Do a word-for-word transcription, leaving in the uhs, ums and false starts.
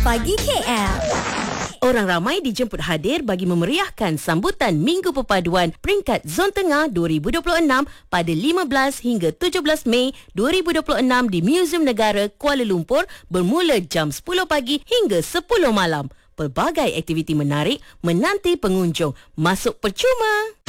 Pagi K L. Orang ramai dijemput hadir bagi memeriahkan sambutan Minggu Perpaduan peringkat Zon Tengah dua ribu dua puluh enam pada lima belas hingga tujuh belas Mei dua ribu dua puluh enam di Museum Negara Kuala Lumpur bermula jam sepuluh pagi hingga sepuluh malam. Pelbagai aktiviti menarik menanti pengunjung. Masuk percuma.